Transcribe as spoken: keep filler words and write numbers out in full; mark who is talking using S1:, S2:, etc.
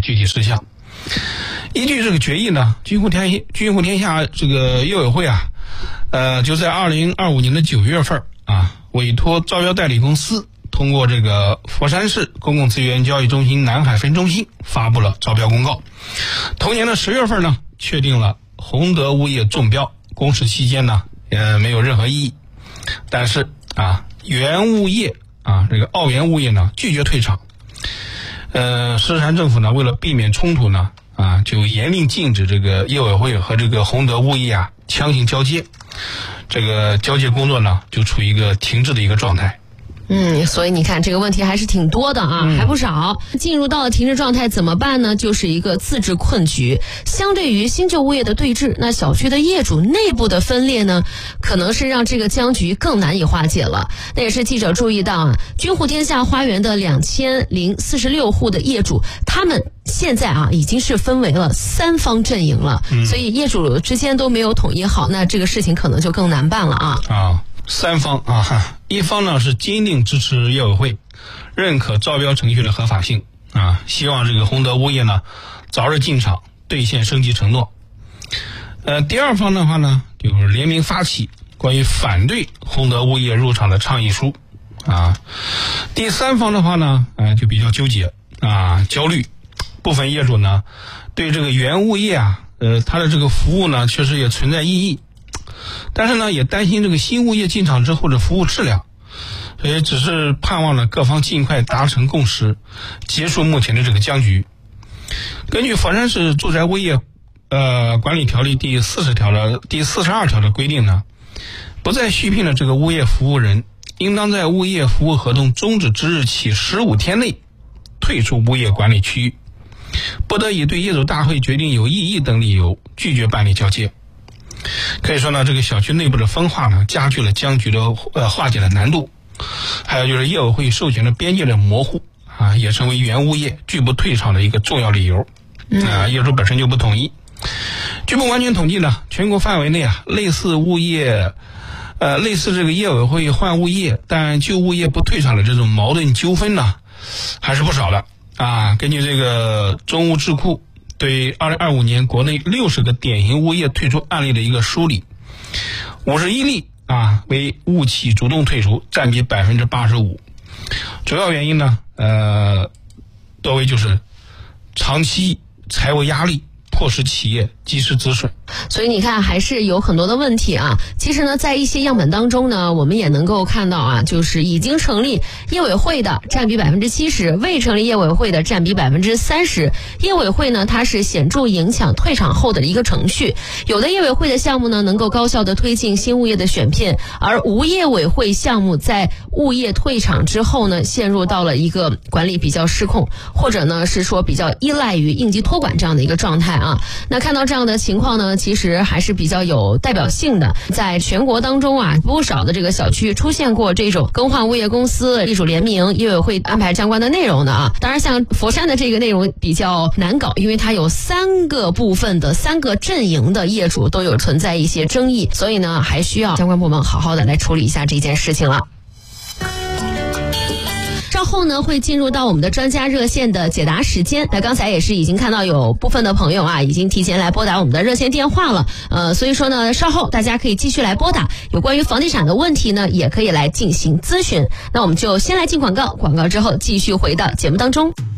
S1: 具体事项。依据这个决议呢，军户天军户天下这个业委会啊，呃，就在二零二五年的九月份啊，委托招标代理公司通过这个佛山市公共资源交易中心南海分中心发布了招标公告。同年的十月份呢，确定了宏德物业中标，公示期间呢，呃，没有任何异议。但是啊，原物业啊，这个奥园物业呢拒绝退场。呃，狮山政府呢，为了避免冲突呢，啊，就严令禁止这个业委会和这个宏德物业啊强行交接，这个交接工作呢就处于一个停滞的一个状态。
S2: 嗯，所以你看这个问题还是挺多的啊，嗯、还不少。进入到了停滞状态怎么办呢？就是一个自治困局。相对于新旧物业的对峙，那小区的业主内部的分裂呢，可能是让这个僵局更难以化解了。那也是记者注意到啊，军户天下花园的两千零四十六户的业主，他们现在啊已经是分为了三方阵营了，嗯、所以业主之间都没有统一好，那这个事情可能就更难办了啊。
S1: 啊。三方啊，一方呢是坚定支持业委会，认可招标程序的合法性啊，希望这个宏德物业呢早日进场兑现升级承诺。呃，第二方的话呢，就是联名发起关于反对宏德物业入场的倡议书啊。第三方的话呢，呃，就比较纠结啊，焦虑。部分业主呢对这个原物业啊，呃，它的这个服务呢确实也存在异议。但是呢，也担心这个新物业进场之后的服务质量，所以只是盼望呢各方尽快达成共识，结束目前的这个僵局。根据佛山市住宅物业呃管理条例第四十条的第四十二条的规定呢，不再续聘的这个物业服务人，应当在物业服务合同终止之日起十五天内退出物业管理区域，不得以对业主大会决定有异议等理由拒绝办理交接。可以说呢，这个小区内部的分化呢，加剧了僵局的呃化解的难度。还有就是业委会授权的边界的模糊啊，也成为原物业拒不退场的一个重要理由。啊，业主本身就不同意。据不完全统计呢，全国范围内啊，类似物业，呃，类似这个业委会换物业，但旧物业不退场的这种矛盾纠纷呢，还是不少的啊。根据这个中物智库对二零二五年国内六十个典型物业退出案例的一个梳理，五十一例啊为物企主动退出，占比百分之八十五。主要原因呢，呃，多为就是长期财务压力迫使企业及时止损。
S2: 所以你看还是有很多的问题啊。其实呢，在一些样本当中呢，我们也能够看到啊，就是已经成立业委会的占比百分之七十，未成立业委会的占比百分之三十。业委会呢，它是显著影响退场后的一个程序。有的业委会的项目呢，能够高效的推进新物业的选聘，而无业委会项目在物业退场之后呢，陷入到了一个管理比较失控，或者呢是说比较依赖于应急托管这样的一个状态啊。那看到这样的情况呢，其实还是比较有代表性的。在全国当中啊，不少的这个小区出现过这种更换物业公司、业主联名、业委会安排相关的内容的啊。当然，像佛山的这个内容比较难搞，因为它有三个部分的三个阵营的业主都有存在一些争议，所以呢，还需要相关部门好好的来处理一下这件事情了。稍后呢会进入到我们的专家热线的解答时间。那刚才也是已经看到有部分的朋友啊，已经提前来拨打我们的热线电话了。呃，所以说呢，稍后大家可以继续来拨打，有关于房地产的问题呢，也可以来进行咨询。那我们就先来进广告，广告之后继续回到节目当中。